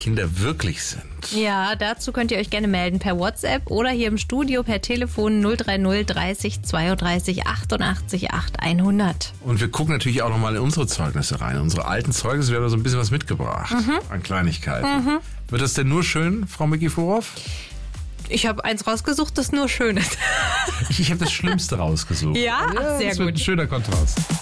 Kinder wirklich sind. Ja, dazu könnt ihr euch gerne melden per WhatsApp oder hier im Studio per Telefon 030 30 32 88 8 100. Und wir gucken natürlich auch nochmal in unsere Zeugnisse rein. Unsere alten Zeugnisse, wir haben da so ein bisschen was mitgebracht an Kleinigkeiten. Wird das denn nur schön, Frau Mikiforov? Ich habe eins rausgesucht, das nur schön ist. Ich habe das Schlimmste rausgesucht. Ja? Ach, sehr das wird gut. ein schöner Kontrast.